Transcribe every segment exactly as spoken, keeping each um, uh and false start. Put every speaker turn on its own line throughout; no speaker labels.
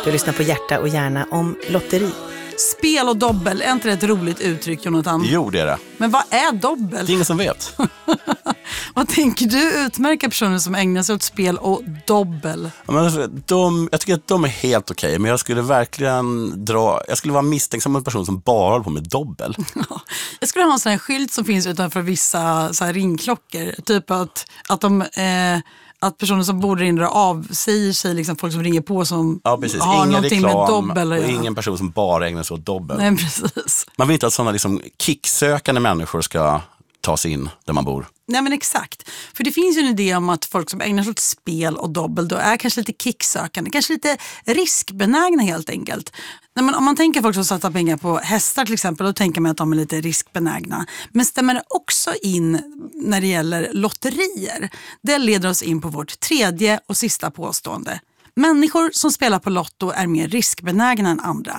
Du lyssnar på Hjärta och hjärna om lotteri.
Spel och dobbel, är inte det ett roligt uttryck, Jonathan?
Jo, det är det.
Men vad är dobbel?
Det är ingen som vet.
Vad tänker du utmärka personer som ägnar sig åt spel och dobbel?
Ja, men de, jag tycker att de är helt okej, okay, men jag skulle verkligen dra, jag skulle vara misstänksam mot en person som bara håller på med dobbel.
Jag skulle ha en sån här skylt som finns utanför vissa så här ringklockor. Typ att, att, de, eh, att personer som bor där inne avsäger sig, liksom folk som ringer på som
ja, precis.
har
ingen
någonting
reklam
med dobbel
och
att göra.
ingen person som bara ägnar sig åt dobbel.
Nej, precis.
Man vill inte att sådana liksom kicksökande människor ska ta sig in där man bor.
Nej, men exakt. För det finns ju en idé om att folk som ägnar sig åt spel och dobbel då är kanske lite kicksökande, kanske lite riskbenägna helt enkelt. Nej, men om man tänker folk som satsar pengar på hästar till exempel, då tänker man att de är lite riskbenägna. Men stämmer det också in när det gäller lotterier? Det leder oss in på vårt tredje och sista påstående. Människor som spelar på lotto är mer riskbenägna än andra.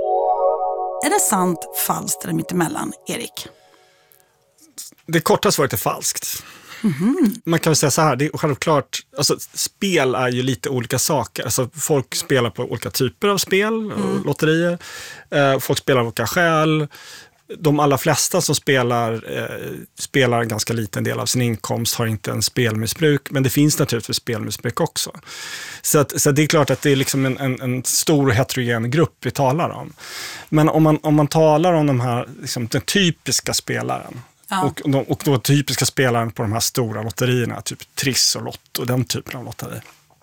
Är det sant, falskt eller mittemellan, Erik?
Det korta svaret är falskt.
Mm-hmm.
Man kan väl säga så här, det är självklart, alltså, spel är ju lite olika saker. Alltså, folk spelar på olika typer av spel, mm. lotterier. Eh, folk spelar av olika skäl. De allra flesta som spelar eh, spelar en ganska liten del av sin inkomst, har inte en spelmissbruk, men det finns naturligtvis spelmissbruk också. Så, att, så att det är klart att det är liksom en, en, en stor heterogen grupp vi talar om. Men om man, om man talar om de här, liksom, den typiska spelaren, ja. och, och, och då typiska spelaren på de här stora lotterierna, typ Triss och Lotto och den typen av lotterier.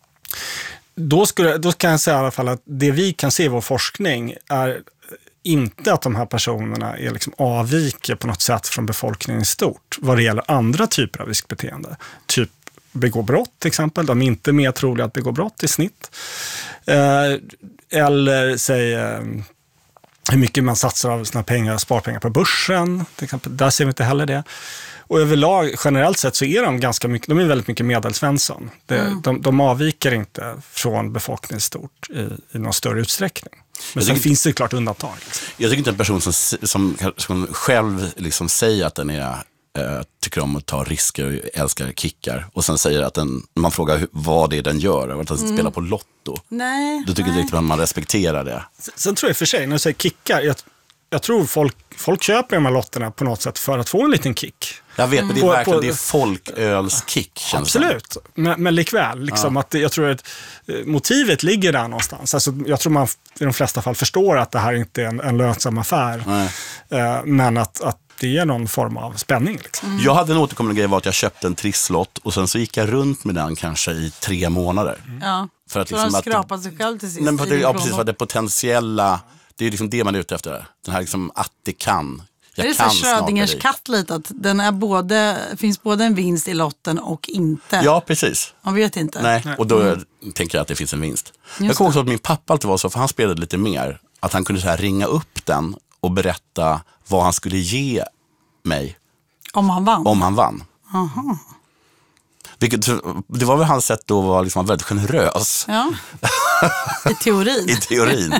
Då, skulle, då kan jag säga i alla fall att det vi kan se i vår forskning är inte att de här personerna är liksom avviker på något sätt från befolkningen i stort vad det gäller andra typer av riskbeteende. Typ begå brott till exempel. De är inte mer troliga att begå brott i snitt. Eh, eller säg eh, hur mycket man satsar av sina pengar, sparpengar på börsen till exempel. Där ser vi inte heller det. Och överlag, generellt sett så är de ganska mycket, de är väldigt mycket medelsvensson. Det, mm. de, de avviker inte från befolkningen i stort i, i någon större utsträckning. Men sen finns det klart undantag. Liksom.
Jag tycker inte en person som, som, som själv liksom säger att den är, äh, tycker om att ta risker och älskar kickar och sen säger att den, man frågar hur, vad det är den gör och att den mm. spelar på lotto.
Nej,
då tycker
nej.
jag inte att man respekterar det.
Sen, sen tror jag för sig, när jag säger kickar, jag, jag tror folk, folk köper de här lotterna på något sätt för att få en liten kick.
Jag vet, men det är
på,
verkligen
på,
det är folkölskick. Känns
absolut, men, men likväl. Liksom, ja. att jag tror att motivet ligger där någonstans. Alltså, jag tror man i de flesta fall förstår att det här inte är en, en lönsam affär. Eh, men att, att det är någon form av spänning. Liksom.
Mm. Jag hade en återkommande grej var att jag köpte en trisslott och sen så gick jag runt med den kanske i tre månader.
Mm. Ja,
för att
så
liksom
har skrapat sig själv till sist.
Nej, det, ja, precis, för det potentiella, det är liksom det man är ute efter. Den här liksom att det kan. Jag
det är så Schrödingers katt lite, att den är både, finns både en vinst i lotten och inte.
Ja, precis.
Man vet inte.
Nej,
Nej.
och då
mm.
tänker jag att det finns en vinst.
Just
jag kommer också att min pappa alltid var så, för han spelade lite mer, att han kunde så här ringa upp den och berätta vad han skulle ge mig.
Om han vann?
Om han vann.
Aha.
Vilket, det var väl hans sätt då var liksom väldigt generös.
Ja, i teorin.
I teorin.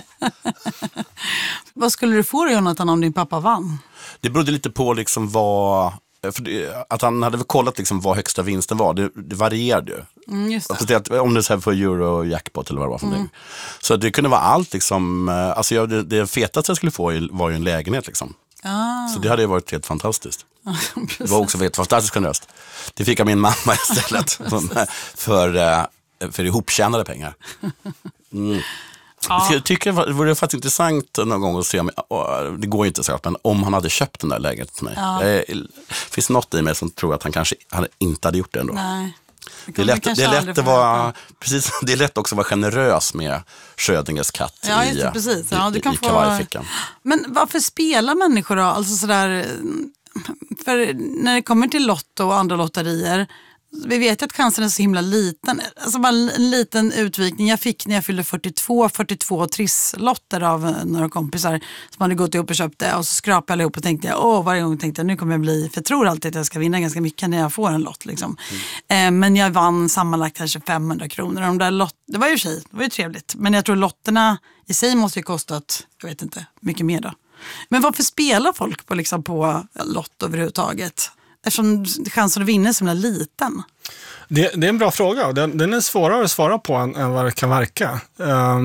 Vad skulle du få, Jonathan, om din pappa vann?
Det berodde lite på liksom vad, för det, att han hade väl kollat liksom vad högsta vinsten var. Det, det varierade ju.
Mm, just det.
Alltså det, om det är så här för euro jackpot eller vad det var för mm. någonting. Så det kunde vara allt liksom, alltså jag, det, det fetaste jag skulle få var ju en lägenhet liksom.
Ah.
Så det hade ju varit helt fantastiskt. Det var också väldigt fantastiskt generöst. Det fick jag min mamma istället för, för ihoptjänade pengar. Mm. Ja. Jag tycker det vore faktiskt intressant någon gång att se om, det går ju inte så, men om han hade köpt den där lägenheten till mig.
Ja.
Det finns något i mig som tror att han kanske han inte hade gjort det ändå.
Nej.
Det är lätt, det är lätt att vara, precis, det är lätt också att vara generös med Schrödingers katt
ja,
i,
det, precis. Ja,
i,
du kan
i
få...
kavajfickan.
Men varför spelar människor då? Alltså sådär, för när det kommer till lotto och andra lotterier, vi vet ju att chansen är så himla liten. Alltså bara en liten utvikning. Jag fick när jag fyllde fyrtiotvå, fyrtiotvå trisslotter av några kompisar som hade gått ihop och köpt det. Och så skrapade jag ihop och tänkte, åh, varje gång tänkte jag, nu kommer jag bli, för jag tror alltid att jag ska vinna ganska mycket när jag får en lott. Liksom. Mm. Eh, men jag vann sammanlagt kanske femhundra kronor. De där lott, det var ju tjej, det var ju trevligt. Men jag tror lotterna i sig måste ju kostat, jag vet inte, mycket mer då. Men varför spelar folk på, liksom, på lott överhuvudtaget? Eftersom chansen att vinna är så liten.
Det, det är en bra fråga och den, den är svårare att svara på än, än vad det kan verka. Um,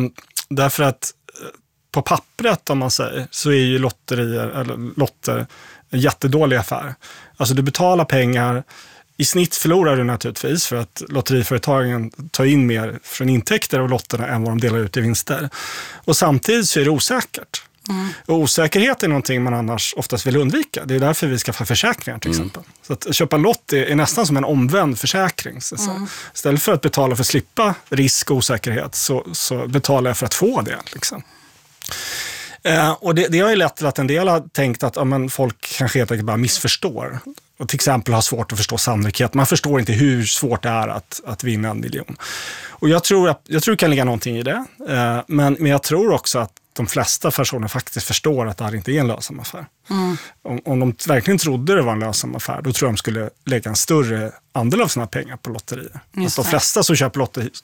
Därför att på pappret, om man säger, så är ju lotterier eller lotter en jättedålig affär. Alltså du betalar pengar, i snitt förlorar du naturligtvis för att lotteriföretagen tar in mer från intäkter av lotterna än vad de delar ut i vinster. Och samtidigt så är det osäkert. Mm. Och osäkerhet är någonting man annars oftast vill undvika. Det är därför vi ska få försäkringar till exempel. Mm. Så att köpa en lott är, är nästan som en omvänd försäkring. Så mm. Istället för att betala för att slippa risk och osäkerhet så, så betalar jag för att få det. Liksom. Eh, och det, det har ju lett till att en del har tänkt att ja, men folk kanske helt enkelt bara missförstår. Och till exempel har svårt att förstå sannolikhet. Man förstår inte hur svårt det är att, att vinna en miljon. Och jag tror, jag tror det kan ligga någonting i det. Eh, men, men jag tror också att de flesta personer faktiskt förstår att det här inte är en lönsam affär. Mm. Om, om de verkligen trodde det var en lönsam affär, då tror jag de skulle lägga en större andel av sina pengar på lotterier. Alltså de flesta som köper lotter